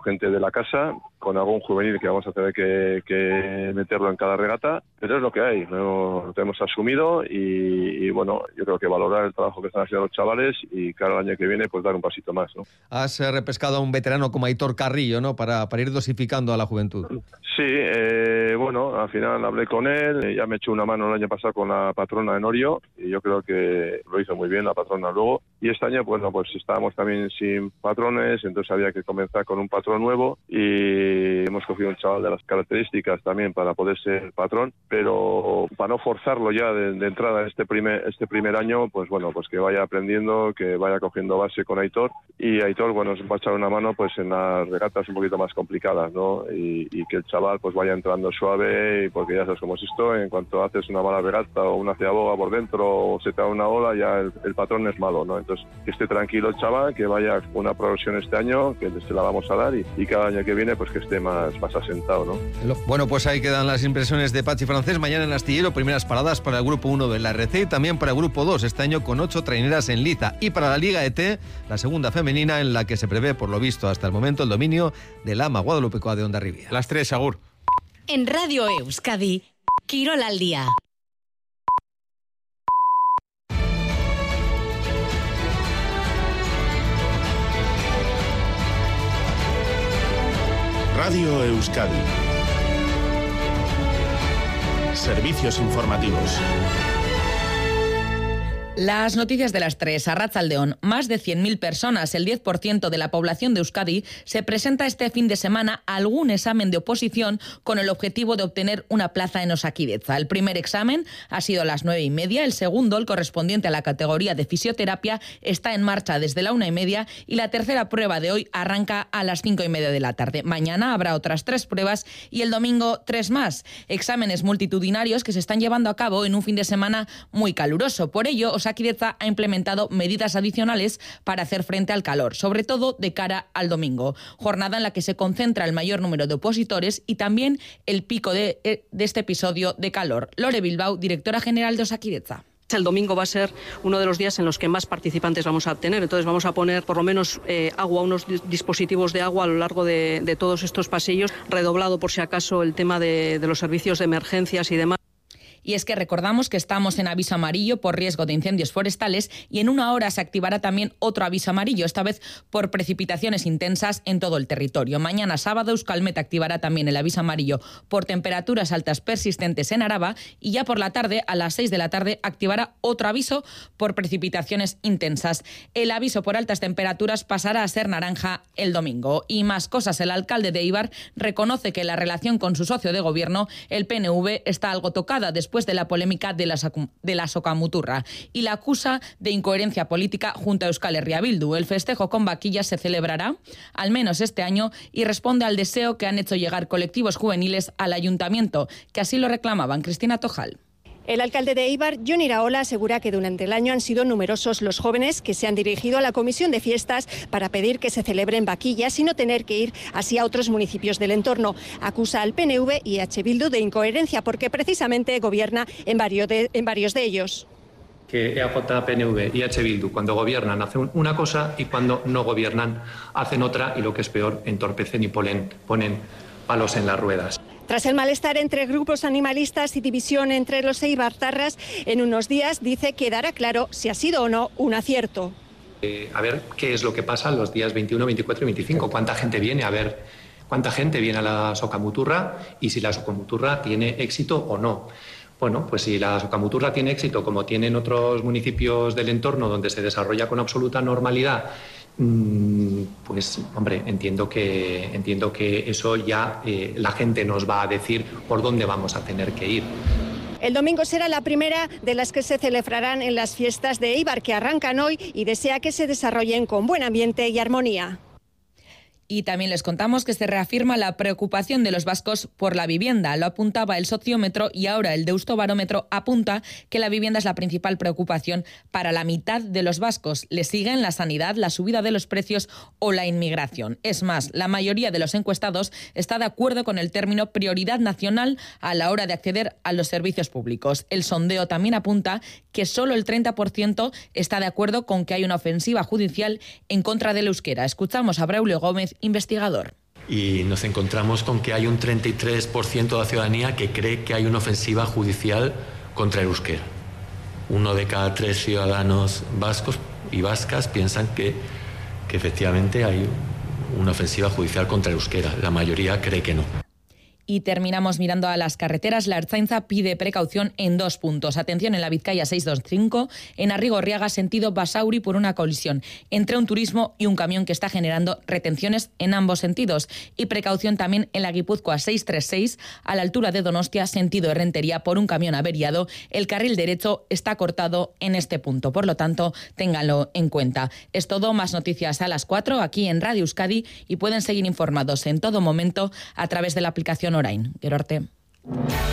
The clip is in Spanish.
gente de la casa, con algún juvenil que vamos a tener que meterlo en cada regata, pero es lo que hay, lo tenemos asumido y bueno, yo creo que valorar el trabajo que están haciendo los chavales y claro, el año que viene pues dar un pasito más, ¿no? Has repescado a un veterano como Aitor Carrillo, ¿no? Para ir dosificando a la juventud. Sí, bueno, al final hablé con él, ya me echó una mano el año pasado con la patrona en Orio y yo creo que lo hizo muy bien la patrona luego. Y este año, bueno, pues estábamos también sin patrones, entonces había que comenzar con un patrón nuevo y hemos cogido un chaval de las características también para poder ser patrón, pero para no forzarlo ya de entrada este primer año, pues bueno, pues que vaya aprendiendo, que vaya cogiendo base con Aitor y Aitor, bueno, nos va a echar una mano pues en las regatas un poquito más complicadas, ¿no? Y que el chaval pues vaya entrando suave, porque ya sabes cómo es esto, en cuanto haces una mala regata o una ciaboga por dentro o se te da una ola, ya el patrón es malo, ¿no? Entonces, que esté tranquilo el chaval, que vaya con una progresión este año, que se la vamos a dar y cada año que viene pues que esté más asentado, ¿no? Bueno, pues ahí quedan las impresiones de Pachi Francés. Mañana en Astillero, primeras paradas para el grupo 1 de la RC y también para el grupo 2, este año con 8 traineras en liza. Y para la Liga ET, la segunda femenina, en la que se prevé, por lo visto hasta el momento, el dominio de la AMA Guadalupecoa de Hondarribia. Las 3, Agur. En Radio Euskadi, Quirol al día. Radio Euskadi. Servicios informativos. Las noticias de las 3. Arratsaldeon. Más de 100.000 personas, el 10% de la población de Euskadi, se presenta este fin de semana a algún examen de oposición con el objetivo de obtener una plaza en Osakidetza. El primer examen ha sido a las 9:30, el segundo, el correspondiente a la categoría de fisioterapia, está en marcha desde la 1:30 y la tercera prueba de hoy arranca a las 5:30 de la tarde. Mañana habrá otras 3 pruebas y el domingo 3 más. Exámenes multitudinarios que se están llevando a cabo en un fin de semana muy caluroso. Por ello, Osakidetza ha implementado medidas adicionales para hacer frente al calor, sobre todo de cara al domingo, jornada en la que se concentra el mayor número de opositores y también el pico de este episodio de calor. Lore Bilbao, directora general de Osakidetza. El domingo va a ser uno de los días en los que más participantes vamos a tener, entonces vamos a poner por lo menos unos dispositivos de agua a lo largo de todos estos pasillos, redoblado por si acaso el tema de los servicios de emergencias y demás. Y es que recordamos que estamos en aviso amarillo por riesgo de incendios forestales y en una hora se activará también otro aviso amarillo, esta vez por precipitaciones intensas en todo el territorio. Mañana sábado Euskalmet activará también el aviso amarillo por temperaturas altas persistentes en Araba y ya por la tarde, a las 6 de la tarde, activará otro aviso por precipitaciones intensas. El aviso por altas temperaturas pasará a ser naranja el domingo. Y más cosas, el alcalde de Eibar reconoce que la relación con su socio de gobierno, el PNV, está algo tocada después de la polémica de la Socamuturra y la acusa de incoherencia política junto a Euskal Herria Bildu. El festejo con vaquillas se celebrará, al menos este año, y responde al deseo que han hecho llegar colectivos juveniles al ayuntamiento, que así lo reclamaban. Cristina Tojal. El alcalde de Eibar, Jon Iraola, asegura que durante el año han sido numerosos los jóvenes que se han dirigido a la comisión de fiestas para pedir que se celebren vaquillas y no tener que ir así a otros municipios del entorno. Acusa al PNV y H. Bildu de incoherencia porque precisamente gobierna en varios de ellos. Que EAJ, PNV y H. Bildu cuando gobiernan hacen una cosa y cuando no gobiernan hacen otra y lo que es peor, entorpecen y ponen palos en las ruedas. Tras el malestar entre grupos animalistas y división entre los eibartarras, en unos días dice que dará claro si ha sido o no un acierto. A ver qué es lo que pasa los días 21, 24 y 25. ¿Cuánta gente viene? A ver cuánta gente viene a la Socamuturra y si la Socamuturra tiene éxito o no. Bueno, pues si la Socamuturra tiene éxito, como tienen otros municipios del entorno donde se desarrolla con absoluta normalidad, pues hombre, entiendo que eso ya la gente nos va a decir por dónde vamos a tener que ir. El domingo será la primera de las que se celebrarán en las fiestas de Eibar, que arrancan hoy, y desea que se desarrollen con buen ambiente y armonía. Y también les contamos que se reafirma la preocupación de los vascos por la vivienda. Lo apuntaba el sociómetro y ahora el Deustobarómetro apunta que la vivienda es la principal preocupación para la mitad de los vascos. Le siguen la sanidad, la subida de los precios o la inmigración. Es más, la mayoría de los encuestados está de acuerdo con el término prioridad nacional a la hora de acceder a los servicios públicos. El sondeo también apunta que solo el 30% está de acuerdo con que hay una ofensiva judicial en contra del euskera. Escuchamos a Braulio Gómez, investigador. Y nos encontramos con que hay un 33% de la ciudadanía que cree que hay una ofensiva judicial contra el euskera. 1 de cada 3 ciudadanos vascos y vascas piensan que efectivamente hay una ofensiva judicial contra el euskera. La mayoría cree que no. Y terminamos mirando a las carreteras. La Ertzaintza pide precaución en 2 puntos. Atención en la Vizcaya 625, en Arrigorriaga, sentido Basauri, por una colisión entre un turismo y un camión que está generando retenciones en ambos sentidos. Y precaución también en la Guipúzcoa 636, a la altura de Donostia, sentido Errentería, por un camión averiado. El carril derecho está cortado en este punto. Por lo tanto, ténganlo en cuenta. Es todo. Más noticias a las 4 aquí en Radio Euskadi y pueden seguir informados en todo momento a través de la aplicación Orain. Gero arte.